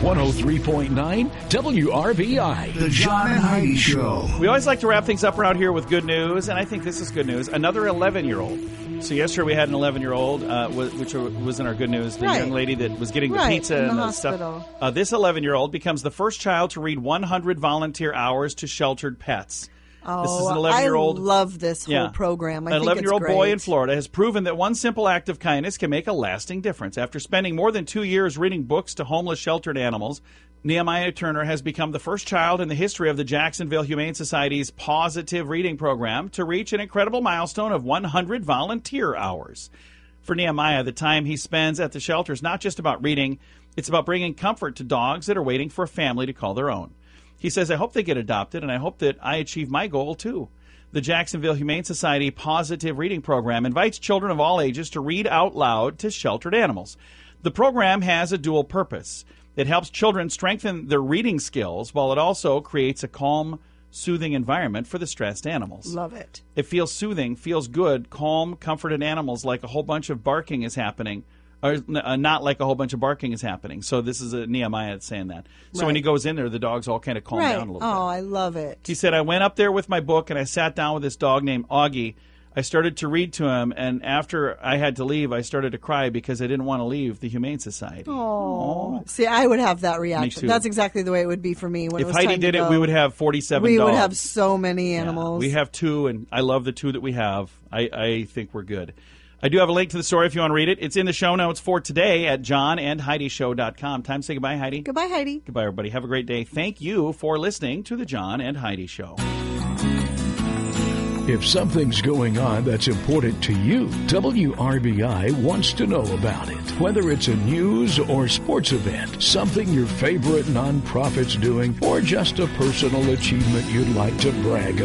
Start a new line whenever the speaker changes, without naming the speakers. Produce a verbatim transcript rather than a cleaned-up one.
one oh three point nine W R B I.
The John and Heidi Show.
We always like to wrap things up around here with good news, and I think this is good news. Another eleven-year-old. So yesterday we had an eleven-year-old, uh, which was in our good news, the
right.
young lady that was getting the
right,
pizza
in the
and the
hospital.
stuff. Uh, this eleven-year-old becomes the first child to read one hundred volunteer hours to sheltered pets.
Oh,
this is an eleven-year-old.
I love this whole
yeah,
program. I
an
think
eleven-year-old
it's great.
boy in Florida has proven that one simple act of kindness can make a lasting difference. After spending more than two years reading books to homeless sheltered animals, Nehemiah Turner has become the first child in the history of the Jacksonville Humane Society's Positive Reading Program to reach an incredible milestone of one hundred volunteer hours. For Nehemiah, the time he spends at the shelter is not just about reading, it's about bringing comfort to dogs that are waiting for a family to call their own. He says, I hope they get adopted, and I hope that I achieve my goal, too. The Jacksonville Humane Society Positive Reading Program invites children of all ages to read out loud to sheltered animals. The program has a dual purpose. It helps children strengthen their reading skills, while it also creates a calm, soothing environment for the stressed animals.
Love it.
It feels soothing, feels good, calm, comforted animals like a whole bunch of barking is happening. Or uh, not like a whole bunch of barking is happening. So this is a Nehemiah that's saying that. So
right.
when he goes in there, the dogs all kind of calm
right.
down a little
oh,
bit.
Oh, I love it.
He said, I went up there with my book and I sat down with this dog named Augie. I started to read to him, and after I had to leave, I started to cry because I didn't want to leave the Humane Society.
Oh, see, I would have that reaction.
too.
That's exactly the way it would be for me when
If
it was
Heidi
time to
did it,
go.
we would have forty-seven
We
dogs.
would have so many animals.
Yeah, we have two, and I love the two that we have. I, I think we're good. I do have a link to the story if you want to read it. It's in the show notes for today at john and heidi show dot com. Time to say goodbye, Heidi.
Goodbye, Heidi.
Goodbye, everybody. Have a great day. Thank you for listening to the John and Heidi Show.
If something's going on that's important to you, W R B I wants to know about it. Whether it's a news or sports event, something your favorite nonprofit's doing, or just a personal achievement you'd like to brag